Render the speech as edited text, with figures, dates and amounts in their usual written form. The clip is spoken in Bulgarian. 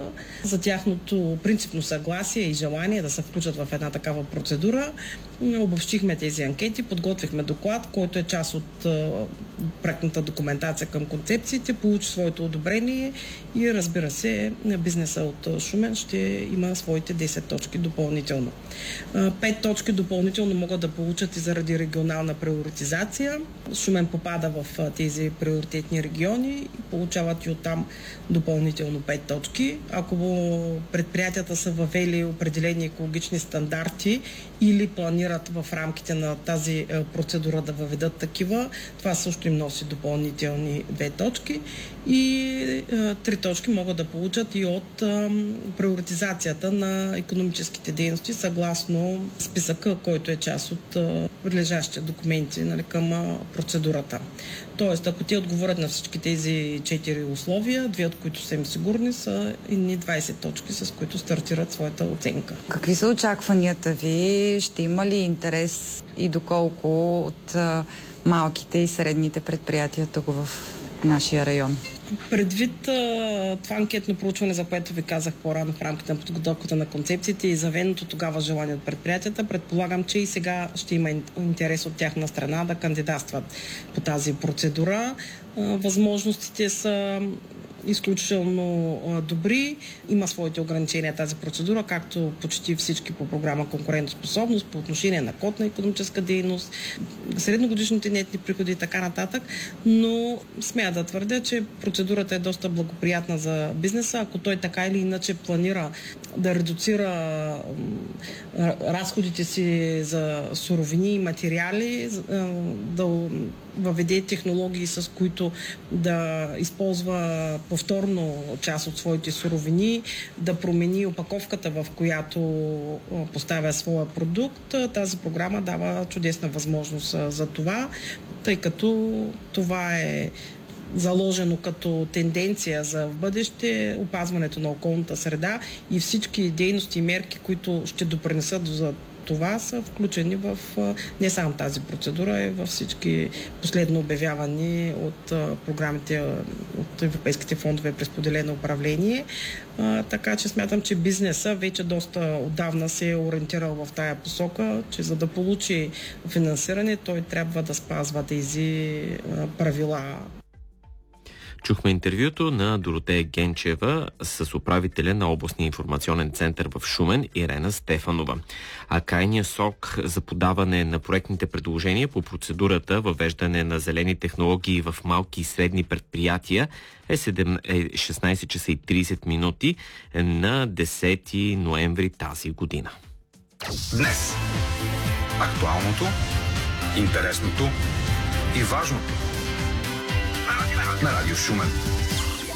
за тяхното принципно съгласие и желание да се включат в една такава процедура. Обобщихме тези анкети, подготвихме доклад, който е част от проектната документация към концепциите, получи своето одобрение и, разбира се, бизнеса от Шумен ще има своите 10 точки допълнително. 5 точки допълнително могат да получат и заради регионална приоритизация. Шумен попада в тези приоритетни региони и получават и оттам допълнително 5 точки. Ако предприятията са въвели определени екологични стандарти или планират в рамките на тази процедура да въведат такива, това също им носи допълнителни 2 точки и 3 точки могат да получат и от приоритизацията на икономическите дейности съгласно списъка, който е част от прилежащите документи, нали, към процедурата. Тоест, ако те отговорят на всички тези 4 условия, 2 от които са им сигурни, са едни 20 точки, с които стартират своята оценка. Какви са очакванията ви? Ще има ли интерес и доколко от малките и средните предприятия тук в нашия район? Предвид това анкетно проучване, за което ви казах по-рано в рамките на подготовката на концепциите и завеното тогава желание от предприятията, предполагам, че и сега ще има интерес от тяхна страна да кандидатстват по тази процедура. Възможностите са изключително добри. Има своите ограничения тази процедура, както почти всички по програма конкурентоспособност, по отношение на код на икономическа дейност, средногодишните нетни приходи и така нататък, но смея да твърдя, че процедурата е доста благоприятна за бизнеса, ако той така или иначе планира да редуцира разходите си за суровини и материали, да въведе технологии, с които да използва повторно част от своите суровини, да промени опаковката, в която поставя своя продукт. Тази програма дава чудесна възможност за това, тъй като това е заложено като тенденция за в бъдеще опазването на околната среда и всички дейности и мерки, които ще допринесат за това, са включени в не само тази процедура, и във всички последно обявявани от програмите от европейските фондове през споделено управление. Така че смятам, че бизнеса вече доста отдавна се е ориентирал в тая посока, че за да получи финансиране, той трябва да спазва тези правила. Чухме интервюто на Доротея Генчева с управителя на областния информационен център в Шумен Ирена Стефанова. А крайният срок за подаване на проектните предложения по процедурата въвеждане на зелени технологии в малки и средни предприятия е 16 часа и 30 минути на 10 ноември тази година. Днес актуалното, интересното и важното на Радио Шумен.